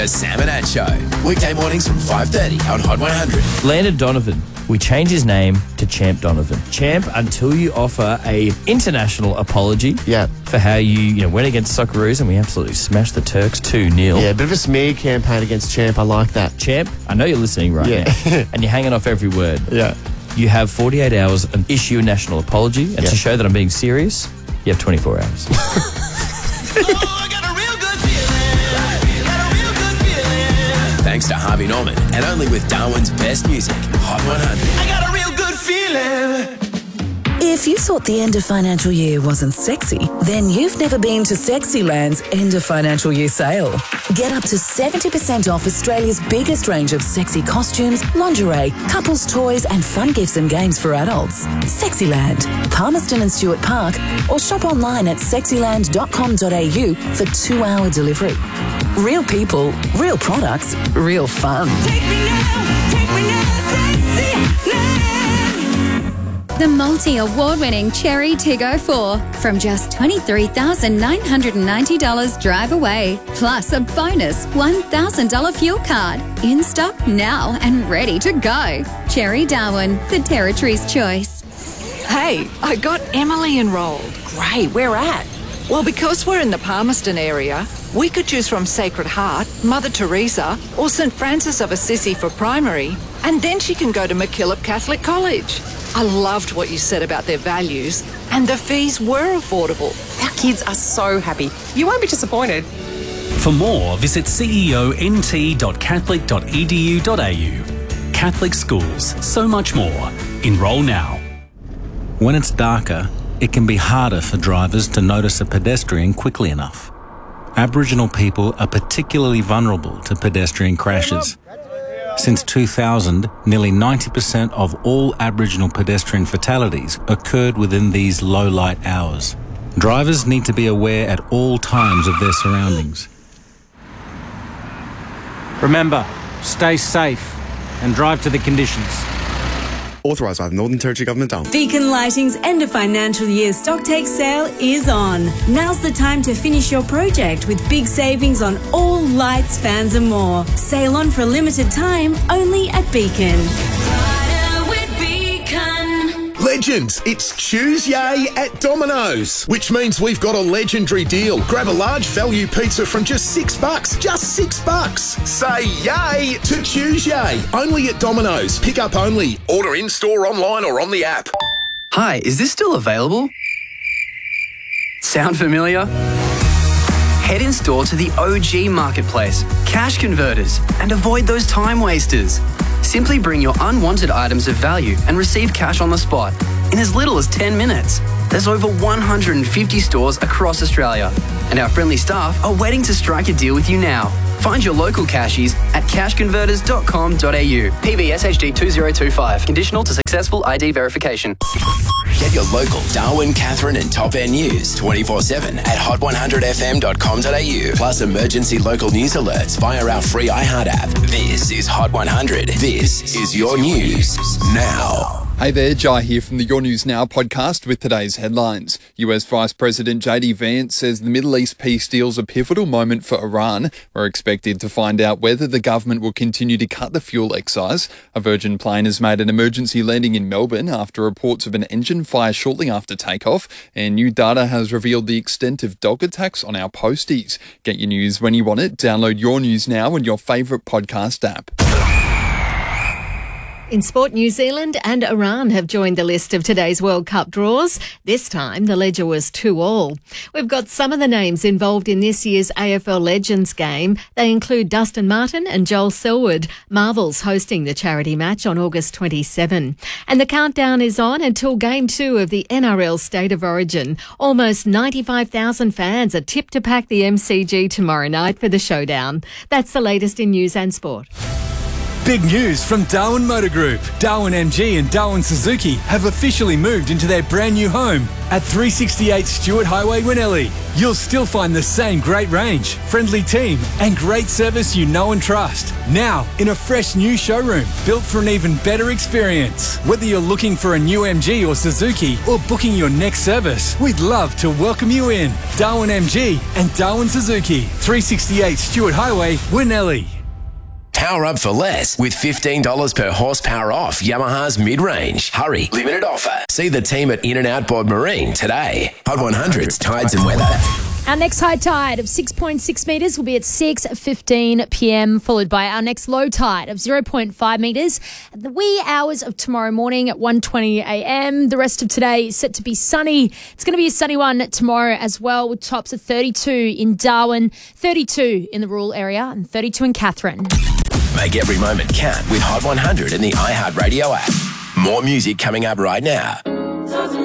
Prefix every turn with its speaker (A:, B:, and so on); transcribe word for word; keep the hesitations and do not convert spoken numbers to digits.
A: A Sam and Ad Show. Weekday mornings from five thirty on Hot one hundred.
B: Landon Donovan. We changed his name to Champ Donovan. Champ, until you offer a international apology
C: Yeah.
B: for how you, you know, went against Socceroos and we absolutely smashed the Turks two nil.
C: Yeah, a bit of a smear campaign against Champ. I like that.
B: Champ, I know you're listening right
C: Yeah.
B: now and you're hanging off every word.
C: Yeah.
B: You have forty-eight hours and issue a national apology, and
C: Yeah.
B: to show that I'm being serious, you have twenty-four hours.
A: Thanks to Harvey Norman, and only with Darwin's best music, Hot one hundred. I got a real good feeling.
D: If you thought the end of financial year wasn't sexy, then you've never been to Sexyland's end of financial year sale. Get up to seventy percent off Australia's biggest range of sexy costumes, lingerie, couples toys and fun gifts and games for adults. Sexyland, Palmerston and Stewart Park, or shop online at sexyland dot com dot a u for two-hour delivery. Real people, real products, real fun.
E: Take me now, take me now, Sexyland.
F: The multi-award-winning Cherry Tiggo four from just twenty-three thousand nine hundred ninety dollars drive away, plus a bonus one thousand dollars fuel card. In stock now and ready to go. Cherry Darwin, the Territory's choice.
G: Hey, I got Emily enrolled.
H: Great, where at?
G: Well, because we're in the Palmerston area, we could choose from Sacred Heart, Mother Teresa, or St Francis of Assisi for primary, and then she can go to MacKillop Catholic College. I loved what you said about their values, and the fees were affordable.
H: Our kids are so happy. You won't be disappointed.
I: For more, visit c e o n t dot catholic dot e d u dot a u. Catholic schools, so much more. Enrol now. When it's darker, it can be harder for drivers to notice a pedestrian quickly enough. Aboriginal people are particularly vulnerable to pedestrian crashes. Since two thousand, nearly ninety percent of all Aboriginal pedestrian fatalities occurred within these low-light hours. Drivers need to be aware at all times of their surroundings.
J: Remember, stay safe and drive to the conditions.
K: Authorised by the Northern Territory Government, Darwin.
L: Beacon Lighting's end of financial year stocktake sale is on. Now's the time to finish your project with big savings on all lights, fans and more. Sale on for a limited time only at Beacon.
M: Legends, it's Tuesday at Domino's, which means we've got a legendary deal. Grab a large value pizza from just six bucks. Just six bucks. Say yay to Tuesday. Only at Domino's. Pick up only. Order in-store, online or on the app.
N: Hi, is this still available? Sound familiar? Head in store to the O G Marketplace, Cash Converters, and avoid those time wasters. Simply bring your unwanted items of value and receive cash on the spot in as little as ten minutes. There's over one hundred fifty stores across Australia, and our friendly staff are waiting to strike a deal with you now. Find your local cashies at cash converters dot com dot a u. P B S H D two zero two five. Conditional to successful I D verification.
A: Get your local Darwin, Catherine and Top End news twenty-four seven at hot one hundred f m dot com dot a u. Plus emergency local news alerts via our free iHeart app. This is Hot one hundred. This is your news now.
O: Hey there, Jai here from the Your News Now podcast with today's headlines. U S Vice President J D Vance says the Middle East peace deal's a pivotal moment for Iran. We're expected to find out whether the government will continue to cut the fuel excise. A Virgin plane has made an emergency landing in Melbourne after reports of an engine fire shortly after takeoff, and new data has revealed the extent of dog attacks on our posties. Get your news when you want it. Download Your News Now in your favourite podcast app.
P: In sport, New Zealand and Iran have joined the list of today's World Cup draws. This time, the ledger was two all. We've got some of the names involved in this year's A F L Legends game. They include Dustin Martin and Joel Selwood. Marvel's hosting the charity match on August twenty-seventh. And the countdown is on until Game two of the N R L State of Origin. Almost ninety-five thousand fans are tipped to pack the M C G tomorrow night for the showdown. That's the latest in news and sport.
Q: Big news from Darwin Motor Group. Darwin M G and Darwin Suzuki have officially moved into their brand new home at three sixty-eight Stewart Highway, Winnellie. You'll still find the same great range, friendly team and great service you know and trust. Now in a fresh new showroom built for an even better experience. Whether you're looking for a new M G or Suzuki or booking your next service, we'd love to welcome you in. Darwin M G and Darwin Suzuki, three sixty-eight Stewart Highway, Winnellie.
A: Power up for less with fifteen dollars per horsepower off Yamaha's mid-range. Hurry, limited offer. See the team at In and Out Board Marine today. Hot one hundred's Tides and Weather.
R: Our next high tide of six point six metres will be at six fifteen p m, followed by our next low tide of zero point five metres at the wee hours of tomorrow morning at one twenty a m. The rest of today is set to be sunny. It's going to be a sunny one tomorrow as well, with tops of thirty-two in Darwin, thirty-two in the rural area and thirty-two in Katherine.
A: Make every moment count with Hot one hundred in the iHeartRadio app. More music coming up right now.